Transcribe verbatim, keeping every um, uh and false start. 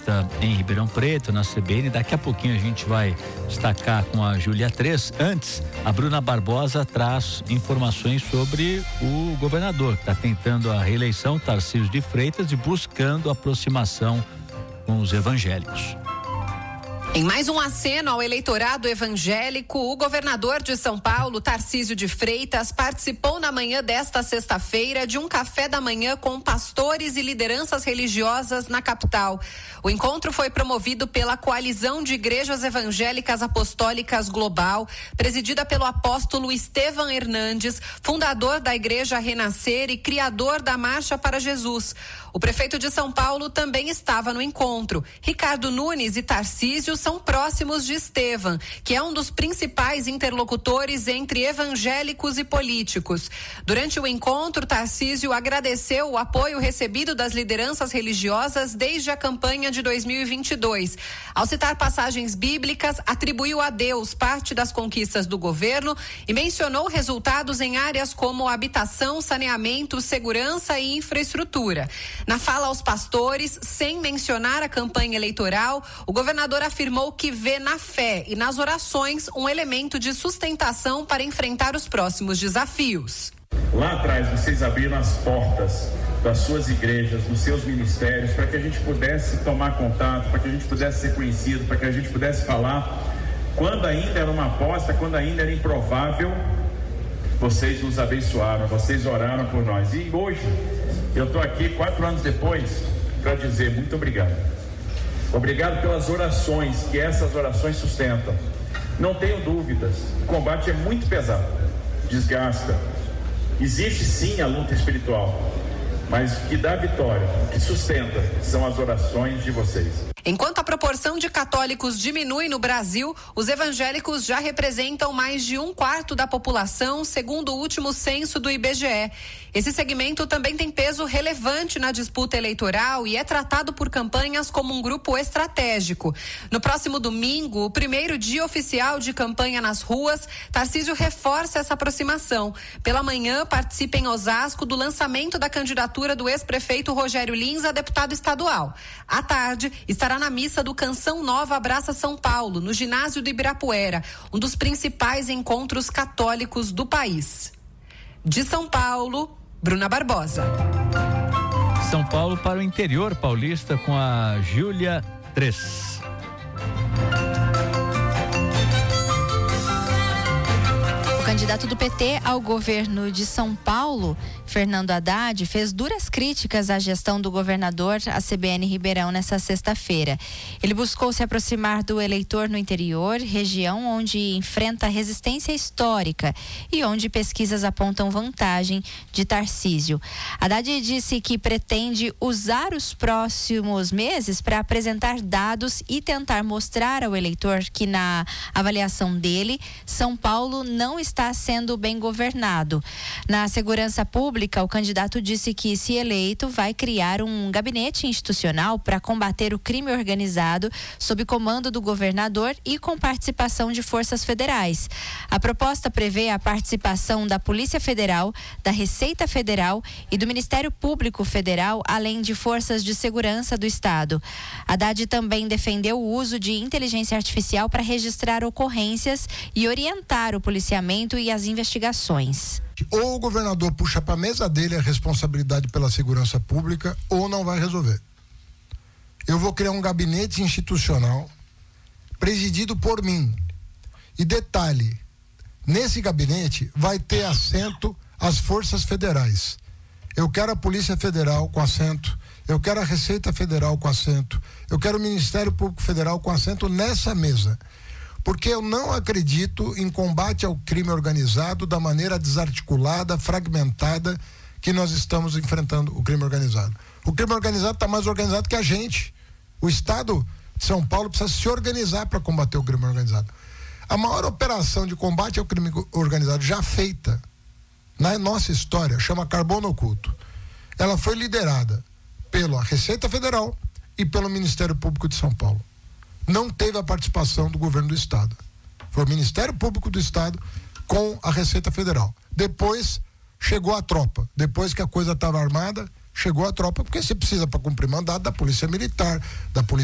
paulista em Ribeirão Preto, na C B N. Daqui a pouquinho a gente vai destacar com a Júlia três. Antes, a Bruna Barbosa traz informações sobre o governador que está tentando a reeleição, Tarcísio de Freitas, e buscando aproximação com os evangélicos. Em mais um aceno ao eleitorado evangélico, o governador de São Paulo, Tarcísio de Freitas, participou na manhã desta sexta-feira de um café da manhã com pastores e lideranças religiosas na capital. O encontro foi promovido pela Coalizão de Igrejas Evangélicas Apostólicas Global, presidida pelo apóstolo Estevam Hernandes, fundador da Igreja Renascer e criador da Marcha para Jesus. O prefeito de São Paulo também estava no encontro. Ricardo Nunes e Tarcísio são próximos de Estevam, que é um dos principais interlocutores entre evangélicos e políticos. Durante o encontro, Tarcísio agradeceu o apoio recebido das lideranças religiosas desde a campanha de dois mil e vinte e dois. Ao citar passagens bíblicas, atribuiu a Deus parte das conquistas do governo e mencionou resultados em áreas como habitação, saneamento, segurança e infraestrutura. Na fala aos pastores, sem mencionar a campanha eleitoral, o governador afirmou que vê na fé e nas orações um elemento de sustentação para enfrentar os próximos desafios. Lá atrás vocês abriram as portas das suas igrejas, dos seus ministérios, para que a gente pudesse tomar contato, para que a gente pudesse ser conhecido, para que a gente pudesse falar. Quando ainda era uma aposta, quando ainda era improvável, vocês nos abençoaram, vocês oraram por nós. E hoje, eu estou aqui quatro anos depois para dizer muito obrigado. Obrigado pelas orações, que essas orações sustentam. Não tenho dúvidas, o combate é muito pesado, desgasta. Existe sim a luta espiritual, mas o que dá vitória, o que sustenta, são as orações de vocês. Enquanto a proporção de católicos diminui no Brasil, os evangélicos já representam mais de um quarto da população, segundo o último censo do I B G E. Esse segmento também tem peso relevante na disputa eleitoral e é tratado por campanhas como um grupo estratégico. No próximo domingo, o primeiro dia oficial de campanha nas ruas, Tarcísio reforça essa aproximação. Pela manhã, participa em Osasco do lançamento da candidatura do ex-prefeito Rogério Lins a deputado estadual. À tarde, estará na missa do Canção Nova Abraça São Paulo, no ginásio do Ibirapuera, um dos principais encontros católicos do país. De São Paulo, Bruna Barbosa. São Paulo para o interior paulista com a Júlia três. O candidato do P T ao governo de São Paulo, Fernando Haddad, fez duras críticas à gestão do governador à C B N Ribeirão nesta sexta-feira. Ele buscou se aproximar do eleitor no interior, região onde enfrenta resistência histórica e onde pesquisas apontam vantagem de Tarcísio. Haddad disse que pretende usar os próximos meses para apresentar dados e tentar mostrar ao eleitor que, na avaliação dele, São Paulo não está sendo bem governado. Na segurança pública, o candidato disse que, se eleito, vai criar um gabinete institucional para combater o crime organizado sob comando do governador e com participação de forças federais. A proposta prevê a participação da Polícia Federal, da Receita Federal e do Ministério Público Federal, além de forças de segurança do Estado. Haddad também defendeu o uso de inteligência artificial para registrar ocorrências e orientar o policiamento e as investigações. Ou o governador puxa para a mesa dele a responsabilidade pela segurança pública, ou não vai resolver. Eu vou criar um gabinete institucional presidido por mim. E detalhe, nesse gabinete vai ter assento as forças federais. Eu quero a Polícia Federal com assento, eu quero a Receita Federal com assento, eu quero o Ministério Público Federal com assento nessa mesa. Porque eu não acredito em combate ao crime organizado da maneira desarticulada, fragmentada que nós estamos enfrentando o crime organizado. O crime organizado está mais organizado que a gente. O Estado de São Paulo precisa se organizar para combater o crime organizado. A maior operação de combate ao crime organizado já feita na nossa história chama Carbono Oculto. Ela foi liderada pela Receita Federal e pelo Ministério Público de São Paulo. Não teve a participação do governo do Estado. Foi o Ministério Público do Estado com a Receita Federal. Depois chegou a tropa. Depois que a coisa estava armada, chegou a tropa, porque se precisa para cumprir mandado da Polícia Militar, da Polícia